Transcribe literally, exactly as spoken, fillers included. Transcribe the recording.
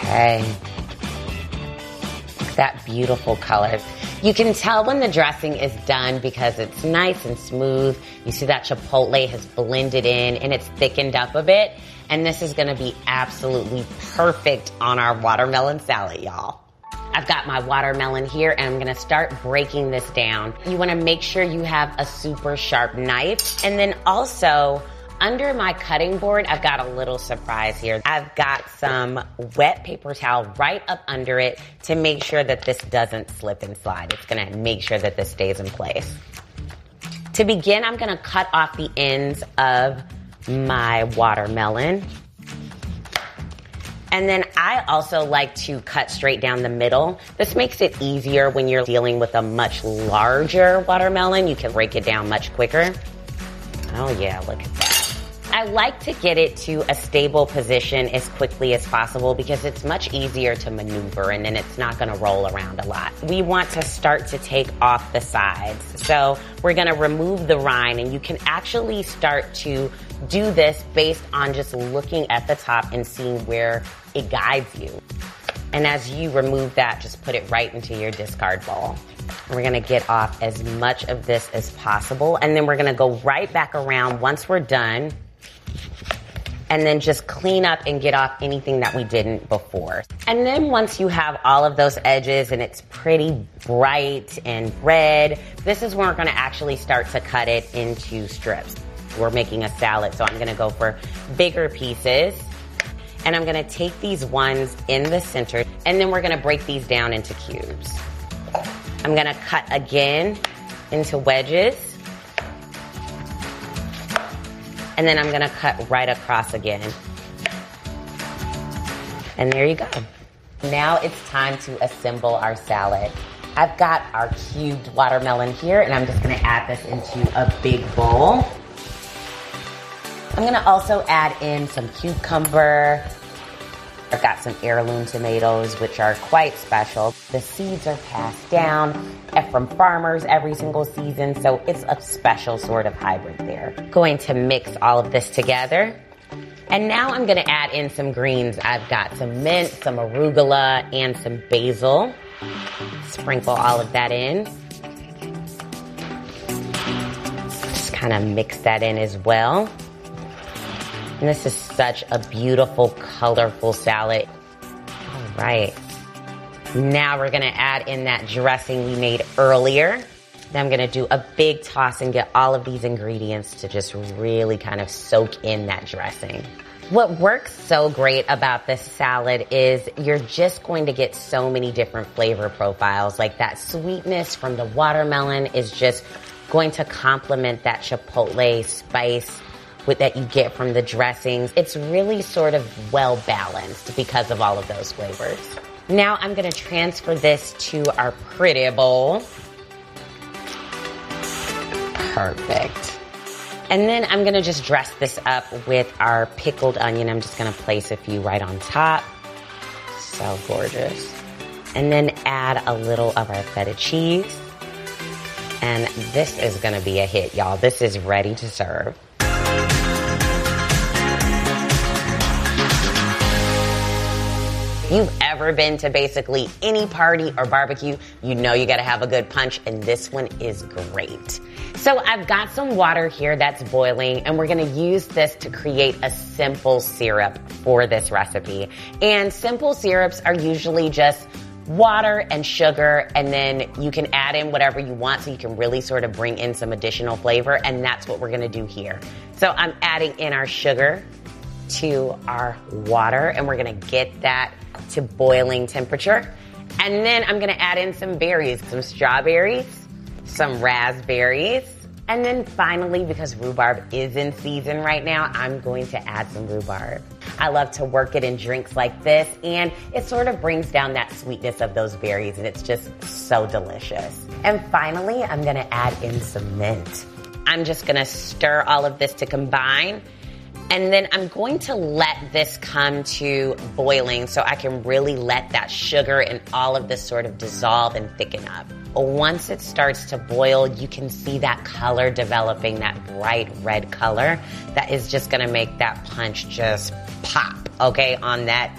Okay. Look at that beautiful color. You can tell when the dressing is done because it's nice and smooth. You see that chipotle has blended in and it's thickened up a bit. And this is gonna be absolutely perfect on our watermelon salad, y'all. I've got my watermelon here and I'm gonna start breaking this down. You wanna make sure you have a super sharp knife. And then also, under my cutting board, I've got a little surprise here. I've got some wet paper towel right up under it to make sure that this doesn't slip and slide. It's gonna make sure that this stays in place. To begin, I'm gonna cut off the ends of my watermelon. And then I also like to cut straight down the middle. This makes it easier when you're dealing with a much larger watermelon. You can break it down much quicker. Oh yeah, look at that. I like to get it to a stable position as quickly as possible because it's much easier to maneuver and then it's not gonna roll around a lot. We want to start to take off the sides. So we're gonna remove the rind and you can actually start to do this based on just looking at the top and seeing where it guides you. And as you remove that, just put it right into your discard bowl. And we're gonna get off as much of this as possible and then we're gonna go right back around once we're done and then just clean up and get off anything that we didn't before. And then once you have all of those edges and it's pretty bright and red, this is when we're gonna actually start to cut it into strips. We're making a salad, so I'm gonna go for bigger pieces. And I'm gonna take these ones in the center and then we're gonna break these down into cubes. I'm gonna cut again into wedges. And then I'm gonna cut right across again. And there you go. Now it's time to assemble our salad. I've got our cubed watermelon here and I'm just gonna add this into a big bowl. I'm gonna also add in some cucumber. I've got some heirloom tomatoes, which are quite special. The seeds are passed down from farmers every single season, so it's a special sort of hybrid there. Going to mix all of this together. And now I'm gonna add in some greens. I've got some mint, some arugula, and some basil. Sprinkle all of that in. Just kind of mix that in as well. And this is such a beautiful, colorful salad. All right. Now we're gonna add in that dressing we made earlier. Then I'm gonna do a big toss and get all of these ingredients to just really kind of soak in that dressing. What works so great about this salad is you're just going to get so many different flavor profiles. Like that sweetness from the watermelon is just going to complement that chipotle spice with that you get from the dressings. It's really sort of well balanced because of all of those flavors. Now I'm gonna transfer this to our pretty bowl. Perfect. And then I'm gonna just dress this up with our pickled onion. I'm just gonna place a few right on top. So gorgeous. And then add a little of our feta cheese. And this is gonna be a hit, y'all. This is ready to serve. You've ever been to basically any party or barbecue, you know you gotta have a good punch, and this one is great. So I've got some water here that's boiling, and we're gonna use this to create a simple syrup for this recipe. And simple syrups are usually just water and sugar, and then you can add in whatever you want so you can really sort of bring in some additional flavor, and that's what we're gonna do here. So I'm adding in our sugar to our water, and we're gonna get that to boiling temperature. And then I'm gonna add in some berries, some strawberries, some raspberries, and then finally, because rhubarb is in season right now, I'm going to add some rhubarb. I love to work it in drinks like this, and it sort of brings down that sweetness of those berries, and it's just so delicious. And finally, I'm gonna add in some mint. I'm just gonna stir all of this to combine. And then I'm going to let this come to boiling so I can really let that sugar and all of this sort of dissolve and thicken up. Once it starts to boil, you can see that color developing, that bright red color that is just gonna make that punch just pop, okay, on that